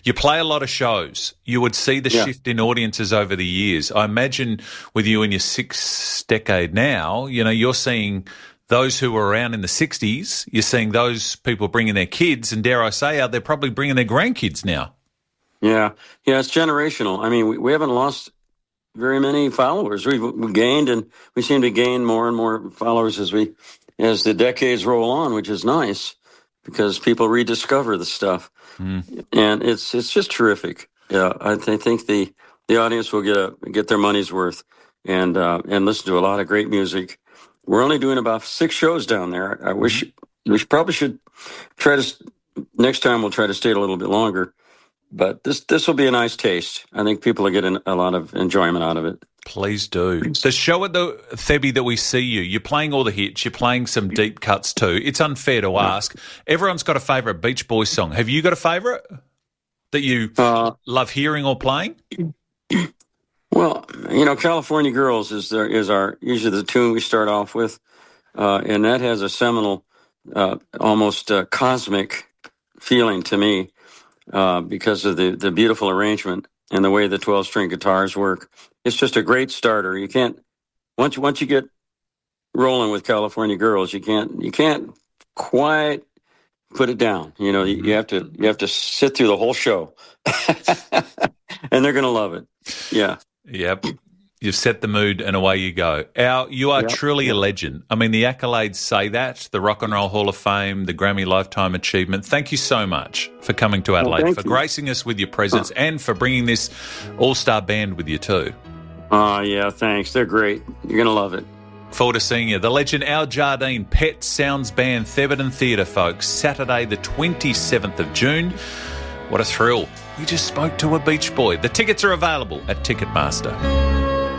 You play a lot of shows. You would see the shift in audiences over the years. I imagine with you in your sixth decade now, you're seeing those who were around in the 60s, you're seeing those people bringing their kids, and dare I say, they're probably bringing their grandkids now. Yeah, it's generational. I mean, we haven't lost very many followers. We've gained, and we seem to gain more and more followers as the decades roll on, which is nice because people rediscover the stuff, and it's just terrific. Yeah, I think the audience will get their money's worth and listen to a lot of great music. We're only doing about 6 shows down there. I wish we probably should try to. Next time we'll try to stay a little bit longer. But this will be a nice taste. I think people are getting a lot of enjoyment out of it. Please do. The show at the Thebby that we see you're playing all the hits, you're playing some deep cuts too. It's unfair to ask. Everyone's got a favourite Beach Boys song. Have you got a favourite that you love hearing or playing? Well, California Girls is usually the tune we start off with, and that has a seminal, almost cosmic feeling to me because of the beautiful arrangement and the way the 12-string guitars work. It's just a great starter. You can't once you get rolling with California Girls, you can't quite put it down. You have to sit through the whole show, and they're going to love it. Yeah. Yep. You've set the mood and away you go. Al, you are truly a legend. I mean, the accolades say that, the Rock and Roll Hall of Fame, the Grammy Lifetime Achievement. Thank you so much for coming to Adelaide, for gracing us with your presence and for bringing this all-star band with you too. Yeah, thanks. They're great. You're going to love it. Forward to seeing you. The legend Al Jardine, Pet Sounds Band, Thebarton Theatre, folks. Saturday the 27th of June. What a thrill. We just spoke to a Beach Boy. The tickets are available at Ticketmaster.